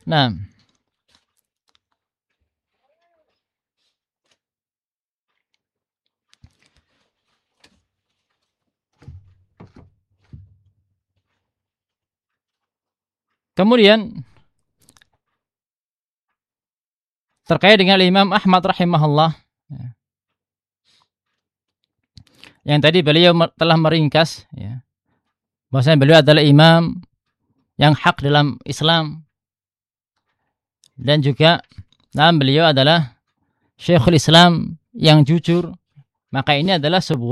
Nah, kemudian terkait dengan Imam Ahmad rahimahullah, yang tadi beliau telah meringkas, ya, bahwasanya beliau adalah imam yang hak dalam Islam, dan juga beliau adalah Syekhul Islam yang jujur. Maka ini adalah sebuah